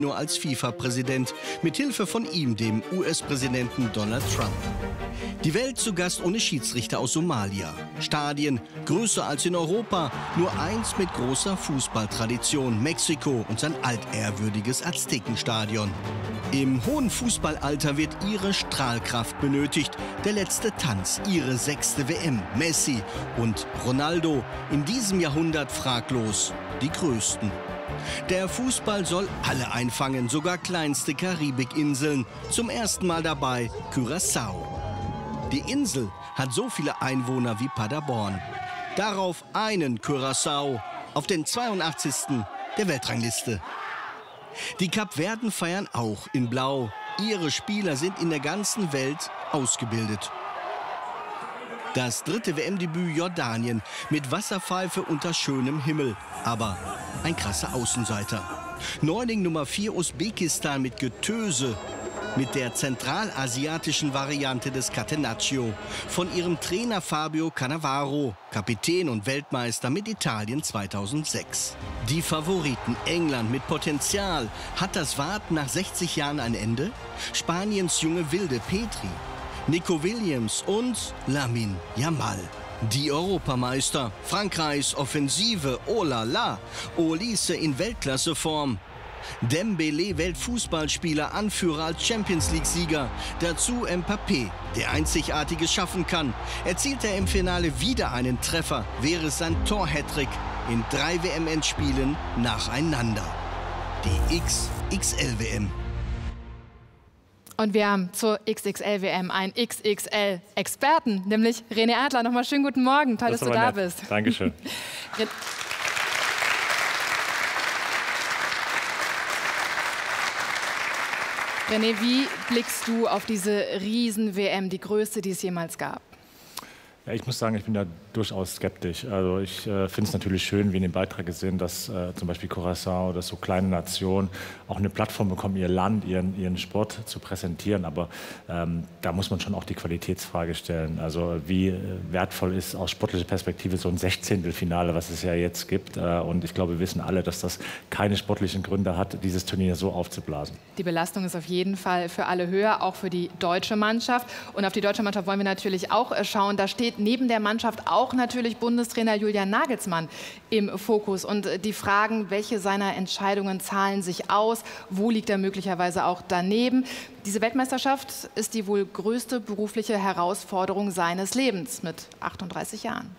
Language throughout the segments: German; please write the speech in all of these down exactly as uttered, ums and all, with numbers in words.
nur als FIFA-Präsident, mit Hilfe von ihm, dem U S-Präsidenten Donald Trump. Die Welt zu Gast ohne Schiedsrichter aus Somalia. Stadien größer als in Europa, nur eins mit großer Fußballtradition, Mexiko und sein altehrwürdiges Aztekenstadion. Im hohen Fußballalter wird ihre Strahlkraft benötigt. Der letzte Tanz, ihre sechste W M. Messi und Ronaldo, in diesem Jahrhundert fraglos die Größten. Der Fußball soll alle einfangen, sogar kleinste Karibikinseln. Zum ersten Mal dabei Curaçao. Die Insel hat so viele Einwohner wie Paderborn. Darauf einen Curaçao auf den zweiundachtzigsten der Weltrangliste. Die Kapverden feiern auch in Blau. Ihre Spieler sind in der ganzen Welt ausgebildet. Das dritte W M-Debüt Jordanien mit Wasserpfeife unter schönem Himmel. Aber ein krasser Außenseiter. Neuling Nummer vier Usbekistan mit Getöse. Mit der zentralasiatischen Variante des Catenaccio. Von ihrem Trainer Fabio Cannavaro, Kapitän und Weltmeister mit Italien zweitausendsechs. Die Favoriten England mit Potenzial. Hat das Warten nach sechzig Jahren ein Ende? Spaniens junge Wilde Petri. Nico Williams und Lamine Yamal. Die Europameister, Frankreichs Offensive, oh la la, Olise in Weltklasseform. Dembélé, Weltfußballspieler, Anführer als Champions-League-Sieger. Dazu Mbappé, der Einzigartiges schaffen kann. Erzielt er im Finale wieder einen Treffer, wäre es sein Tor-Hattrick in drei W M-Endspielen nacheinander. Die X X L-W M. Und wir haben zur X X L-W M einen X X L-Experten, nämlich René Adler. Nochmal schönen guten Morgen, toll, das dass du da nett. bist. Dankeschön. René, wie blickst du auf diese Riesen-W M, die größte, die es jemals gab? Ja, ich muss sagen, ich bin da durchaus skeptisch. Also ich äh, finde es natürlich schön, wie in dem Beitrag gesehen, dass äh, zum Beispiel Curaçao oder so kleine Nationen auch eine Plattform bekommen, ihr Land, ihren, ihren Sport zu präsentieren. Aber ähm, da muss man schon auch die Qualitätsfrage stellen. Also wie äh, wertvoll ist aus sportlicher Perspektive so ein Sechzehntelfinale, was es ja jetzt gibt. Äh, und ich glaube, wir wissen alle, dass das keine sportlichen Gründe hat, dieses Turnier so aufzublasen. Die Belastung ist auf jeden Fall für alle höher, auch für die deutsche Mannschaft. Und auf die deutsche Mannschaft wollen wir natürlich auch schauen. Da steht neben der Mannschaft auch natürlich Bundestrainer Julian Nagelsmann im Fokus. Und die Fragen, welche seiner Entscheidungen zahlen sich aus, wo liegt er möglicherweise auch daneben. Diese Weltmeisterschaft ist die wohl größte berufliche Herausforderung seines Lebens mit achtunddreißig Jahren.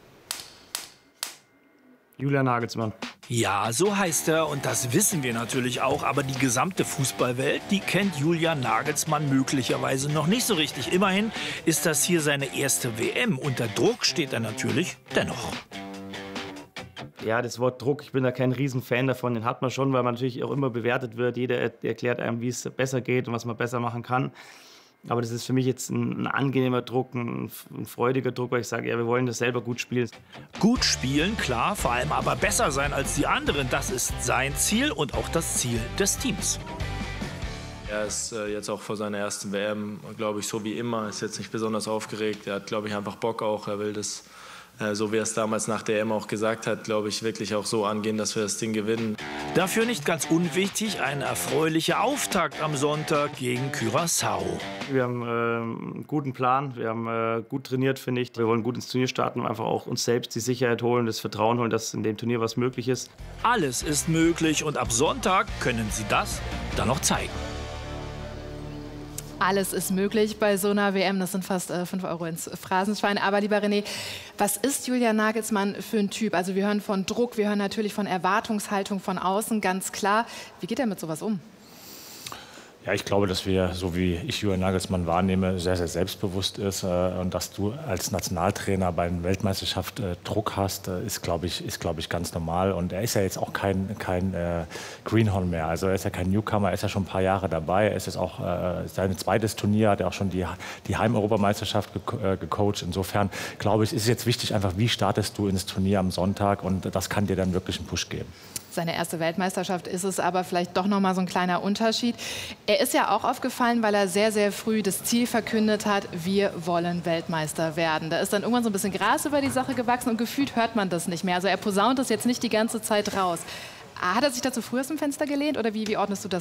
Julian Nagelsmann. Ja, so heißt er und das wissen wir natürlich auch. Aber die gesamte Fußballwelt, die kennt Julian Nagelsmann möglicherweise noch nicht so richtig. Immerhin ist das hier seine erste W M. Unter Druck steht er natürlich dennoch. Ja, das Wort Druck, ich bin da kein Riesenfan davon. Den hat man schon, weil man natürlich auch immer bewertet wird. Jeder erklärt einem, wie es besser geht und was man besser machen kann. Aber das ist für mich jetzt ein, ein angenehmer Druck, ein, ein freudiger Druck, weil ich sage, ja, wir wollen das selber gut spielen. Gut spielen, klar, vor allem aber besser sein als die anderen. Das ist sein Ziel und auch das Ziel des Teams. Er ist äh, jetzt auch vor seiner ersten W M, glaube ich, so wie immer, ist jetzt nicht besonders aufgeregt. Er hat, glaube ich, einfach Bock auch. Er will das, äh, so wie er es damals nach der E M auch gesagt hat, glaube ich, wirklich auch so angehen, dass wir das Ding gewinnen. Dafür nicht ganz unwichtig, ein erfreulicher Auftakt am Sonntag gegen Curaçao. Wir haben äh, einen guten Plan, wir haben äh, gut trainiert, finde ich. Wir wollen gut ins Turnier starten und einfach auch uns selbst die Sicherheit holen, das Vertrauen holen, dass in dem Turnier was möglich ist. Alles ist möglich und ab Sonntag können Sie das dann noch zeigen. Alles ist möglich bei so einer W M. Das sind fast äh, fünf Euro ins Phrasenschwein. Aber lieber René, was ist Julian Nagelsmann für ein Typ? Also wir hören von Druck, wir hören natürlich von Erwartungshaltung von außen, ganz klar. Wie geht er mit sowas um? Ja, ich glaube, dass wir, so wie ich Julian Nagelsmann wahrnehme, sehr, sehr selbstbewusst ist. Äh, und dass du als Nationaltrainer bei einer Weltmeisterschaft äh, Druck hast, äh, ist, glaube ich, ist, glaube ich, ganz normal. Und er ist ja jetzt auch kein, kein äh, Greenhorn mehr. Also er ist ja kein Newcomer, er ist ja schon ein paar Jahre dabei. Er ist jetzt auch äh, sein zweites Turnier, hat er auch schon die, die Heim-Europameisterschaft ge äh, gecoacht. Insofern, glaube ich, ist es jetzt wichtig, einfach, wie startest du ins Turnier am Sonntag? Und das kann dir dann wirklich einen Push geben. Seine erste Weltmeisterschaft ist es aber vielleicht doch noch mal so ein kleiner Unterschied. Er ist ja auch aufgefallen, weil er sehr, sehr früh das Ziel verkündet hat, wir wollen Weltmeister werden. Da ist dann irgendwann so ein bisschen Gras über die Sache gewachsen und gefühlt hört man das nicht mehr. Also er posaunt das jetzt nicht die ganze Zeit raus. Hat er sich dazu früh aus dem Fenster gelehnt oder wie, wie ordnest du das